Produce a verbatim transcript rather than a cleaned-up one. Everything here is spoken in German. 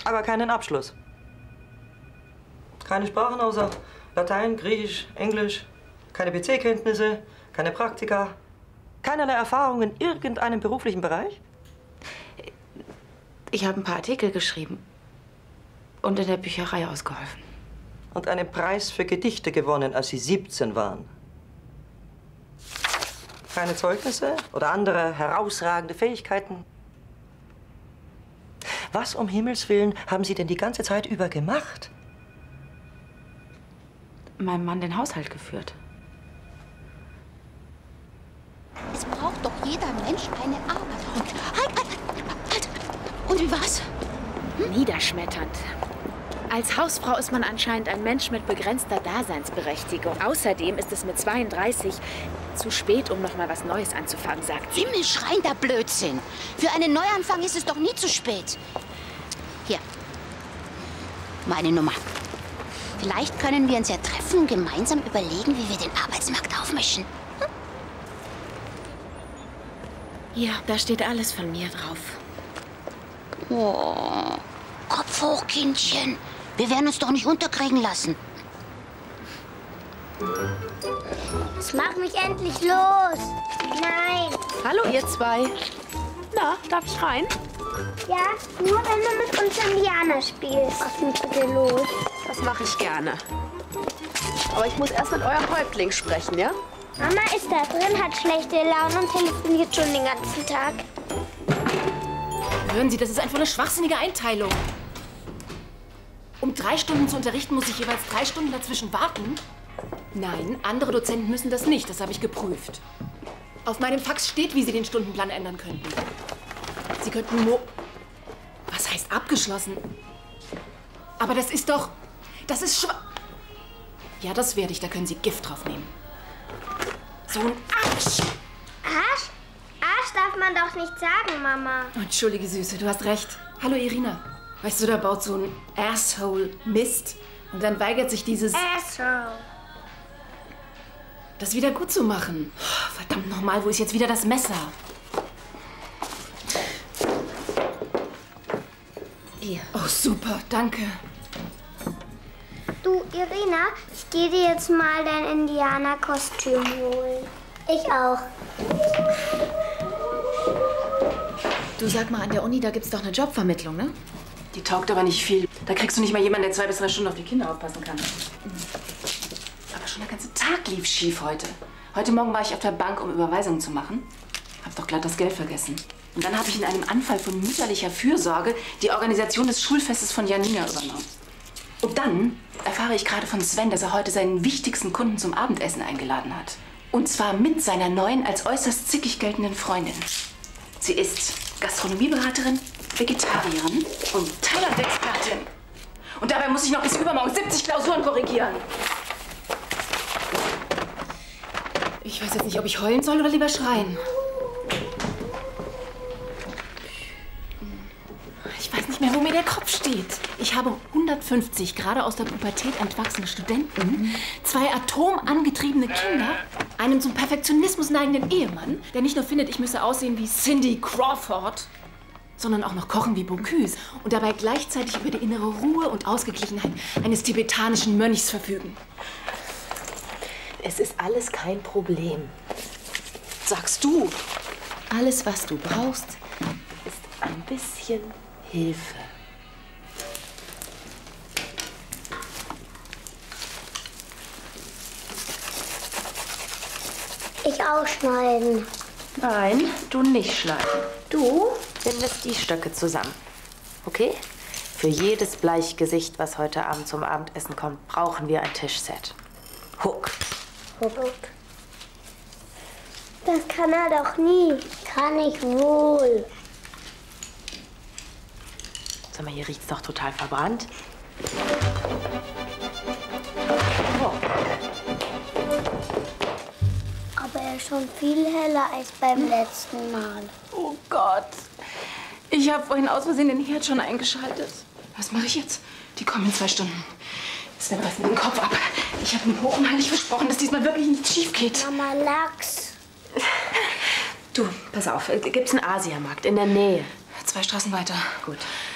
aber keinen Abschluss. Keine Sprachen außer Latein, Griechisch, Englisch, keine P C-Kenntnisse, keine Praktika, keinerlei Erfahrung in irgendeinem beruflichen Bereich? Ich habe ein paar Artikel geschrieben und in der Bücherei ausgeholfen. Und einen Preis für Gedichte gewonnen, als Sie siebzehn waren. Keine Zeugnisse oder andere herausragende Fähigkeiten? Was um Himmels Willen haben Sie denn die ganze Zeit über gemacht? Meinem Mann den Haushalt geführt. Es braucht doch jeder Mensch eine Arbeit. Und, halt, halt, halt. Und wie war's? Hm? Niederschmetternd. Als Hausfrau ist man anscheinend ein Mensch mit begrenzter Daseinsberechtigung. Außerdem ist es mit zweiunddreißig zu spät, um noch mal was Neues anzufangen, sagt sie. Himmelschreiender Blödsinn. Für einen Neuanfang ist es doch nie zu spät. Hier, meine Nummer. Vielleicht können wir uns ja treffen und gemeinsam überlegen, wie wir den Arbeitsmarkt aufmischen. Hm? Ja, da steht alles von mir drauf. Oh, Kopf hoch, Kindchen. Wir werden uns doch nicht unterkriegen lassen. Es macht mich endlich los. Nein. Hallo, ihr zwei. Na, darf ich rein? Ja, nur wenn du mit uns Indianer spielst. Lass mich bitte los. Das mache ich gerne. Aber ich muss erst mit eurem Häuptling sprechen, ja? Mama ist da drin, hat schlechte Laune und telefoniert schon den ganzen Tag. Hören Sie, das ist einfach eine schwachsinnige Einteilung. Um drei Stunden zu unterrichten, muss ich jeweils drei Stunden dazwischen warten? Nein, andere Dozenten müssen das nicht. Das habe ich geprüft. Auf meinem Fax steht, wie Sie den Stundenplan ändern könnten. Sie könnten mo... Was heißt abgeschlossen? Aber das ist doch... Das ist schwa... Ja, das werde ich. Da können Sie Gift drauf nehmen. So ein Arsch! Arsch? Arsch darf man doch nicht sagen, Mama. Oh, entschuldige, Süße, du hast recht. Hallo, Irina. Weißt du, da baut so ein Asshole Mist. Und dann weigert sich dieses... Asshole. Das wieder gut zu machen. Oh, verdammt nochmal, wo ist jetzt wieder das Messer? Hier. Oh, super, danke. Du, Irina, ich gehe dir jetzt mal dein Indianerkostüm holen. Ich auch. Du, sag mal, an der Uni, da gibt's doch eine Jobvermittlung, ne? Die taugt aber nicht viel. Da kriegst du nicht mal jemanden, der zwei bis drei Stunden auf die Kinder aufpassen kann. Aber schon der ganze Tag lief schief heute. Heute Morgen war ich auf der Bank, um Überweisungen zu machen. Hab doch glatt das Geld vergessen. Und dann habe ich in einem Anfall von mütterlicher Fürsorge die Organisation des Schulfestes von Janina übernommen. Und dann erfahre ich gerade von Sven, dass er heute seinen wichtigsten Kunden zum Abendessen eingeladen hat. Und zwar mit seiner neuen, als äußerst zickig geltenden Freundin. Sie ist Gastronomieberaterin, Vegetarierin und Thailand-Expertin. Und dabei muss ich noch bis übermorgen siebzig Klausuren korrigieren. Ich weiß jetzt nicht, ob ich heulen soll oder lieber schreien. Ich weiß nicht mehr, wo mir der Kopf steht. Ich habe hundertfünfzig gerade aus der Pubertät entwachsene Studenten, zwei atomangetriebene Kinder, einen zum Perfektionismus neigenden Ehemann, der nicht nur findet, ich müsse aussehen wie Cindy Crawford, sondern auch noch kochen wie Bocuse und dabei gleichzeitig über die innere Ruhe und Ausgeglichenheit eines tibetanischen Mönchs verfügen. Es ist alles kein Problem. Sagst du. Alles, was du brauchst, ist ein bisschen Hilfe. Ich auch schneiden. Nein, du nicht schneiden. Du bindest die Stöcke zusammen. Okay? Für jedes Bleichgesicht, was heute Abend zum Abendessen kommt, brauchen wir ein Tischset. Huck. Huck. Das kann er doch nie. Kann ich wohl. Sag mal, hier riecht's doch total verbrannt. Oh. Aber er ist schon viel heller als beim letzten Mal. Oh Gott. Ich habe vorhin aus Versehen den Herd schon eingeschaltet. Was mache ich jetzt? Die kommen in zwei Stunden. Sven reißt mir den Kopf ab. Ich habe ihm hoch und heilig versprochen, dass diesmal wirklich nichts schief geht. Mama, Lachs. Du, pass auf. Gibt's einen Asiamarkt in der Nähe? Zwei Straßen weiter. Gut.